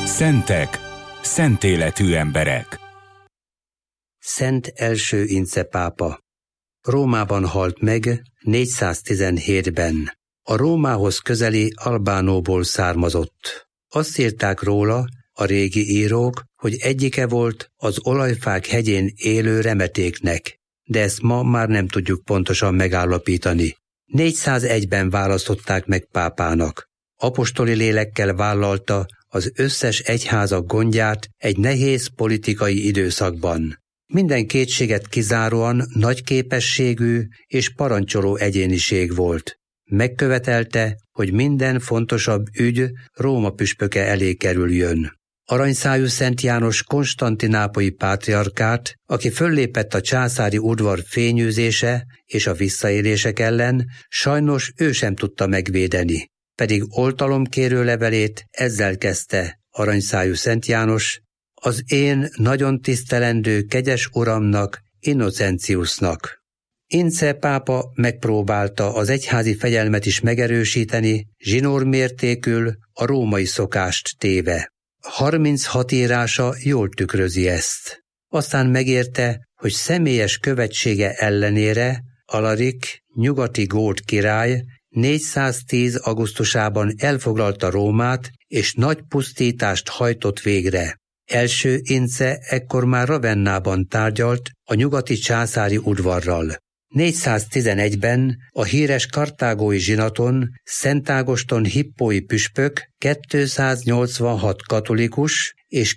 Szentek, szent életű emberek. Szent első Ince pápa. Rómában halt meg 417-ben. A Rómához közeli Albánóból származott. Azt írták róla a régi írók, hogy egyike volt az olajfák hegyén élő remetéknek, de ezt ma már nem tudjuk pontosan megállapítani. 401-ben választották meg pápának. Apostoli lélekkel vállalta az összes egyházak gondját egy nehéz politikai időszakban. Minden kétséget kizáróan nagy képességű és parancsoló egyéniség volt. Megkövetelte, hogy minden fontosabb ügy Róma püspöke elé kerüljön. Aranyszájú Szent János konstantinápolyi pátriarkát, aki föllépett a császári udvar fényűzése és a visszaélések ellen, sajnos ő sem tudta megvédeni. Pedig oltalomkérő levelét ezzel kezdte Aranyszájú Szent János: az én nagyon tisztelendő kegyes uramnak, Innocentiusnak. Ince pápa megpróbálta az egyházi fegyelmet is megerősíteni, zsinórmértékül a római szokást téve. 36 írása jól tükrözi ezt. Aztán megérte, hogy személyes követsége ellenére Alaric, nyugati gót király 410. augusztusában elfoglalta Rómát, és nagy pusztítást hajtott végre. Első Ince ekkor már Ravennában tárgyalt a nyugati császári udvarral. 411-ben a híres kartágói zsinaton Szent Ágoston hippói püspök 286 katolikus és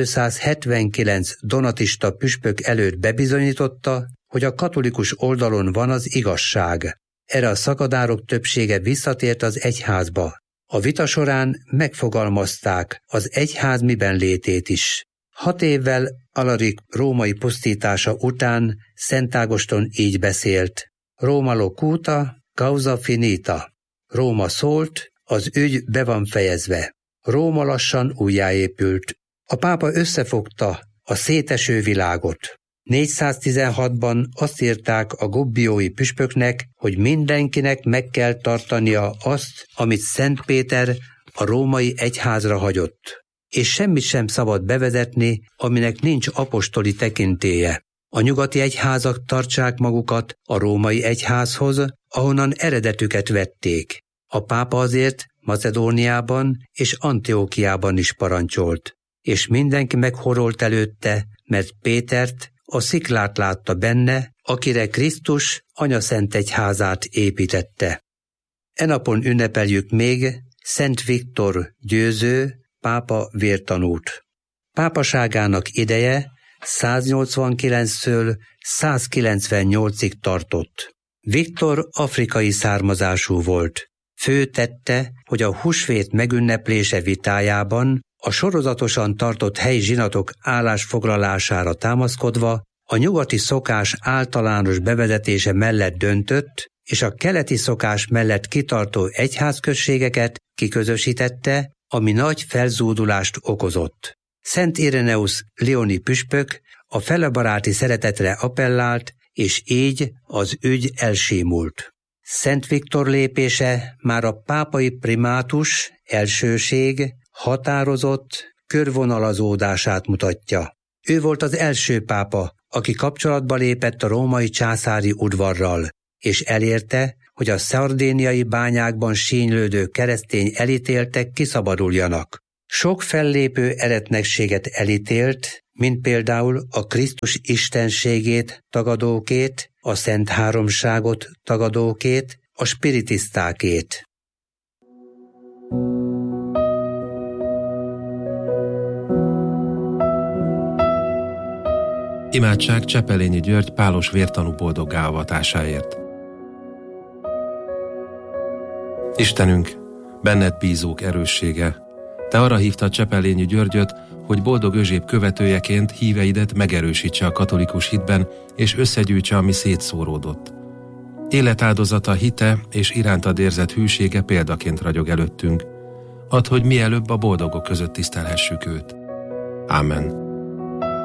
279 donatista püspök előtt bebizonyította, hogy a katolikus oldalon van az igazság. Erre a szakadárok többsége visszatért az egyházba. A vita során megfogalmazták az egyház miben létét is. 6 évvel Alaric római pusztítása után Szent Ágoston így beszélt: Roma locuta, causa finita. Róma szólt, az ügy be van fejezve. Róma lassan újjáépült. A pápa összefogta a széteső világot. 416-ban azt írták a gobbiói püspöknek, hogy mindenkinek meg kell tartania azt, amit Szent Péter a római egyházra hagyott, és semmit sem szabad bevezetni, aminek nincs apostoli tekintélye. A nyugati egyházak tartsák magukat a római egyházhoz, ahonnan eredetüket vették. A pápa azért Macedóniában és Antiokiában is parancsolt, és mindenki meghorolt előtte, mert Pétert, a sziklát látta benne, akire Krisztus anyaszent egyházát építette. E napon ünnepeljük még Szent Viktor győző, pápa vértanút. Pápaságának ideje 189-től 198-ig tartott. Viktor afrikai származású volt. Fő tette, hogy a húsvét megünneplése vitájában a sorozatosan tartott helyi zsinatok állásfoglalására támaszkodva a nyugati szokás általános bevezetése mellett döntött, és a keleti szokás mellett kitartó egyházközségeket kiközösítette, ami nagy felzúdulást okozott. Szent Ireneus lyoni püspök a felebaráti szeretetre appellált, és így az ügy elsimult. Szent Viktor lépése már a pápai primátus, elsőség, határozott körvonalazódását mutatja. Ő volt az első pápa, aki kapcsolatba lépett a római császári udvarral, és elérte, hogy a szardéniai bányákban sínylődő keresztény elítéltek kiszabaduljanak. Sok fellépő eretnekséget elítélt, mint például a Krisztus istenségét tagadókét, a Szent Háromságot tagadókét, a spiritisztákét. Imádság Csepelényi György pálos vértanú boldoggá avatásáért. Istenünk, benned bízók erőssége, te arra hívtad Csepelényi Györgyöt, hogy boldog Özséb követőjeként híveidet megerősítse a katolikus hitben, és összegyűjtse, ami szétszóródott. Életáldozata, hite és irántad érzett hűsége példaként ragyog előttünk. Add, hogy mielőbb a boldogok között tisztelhessük őt. Ámen.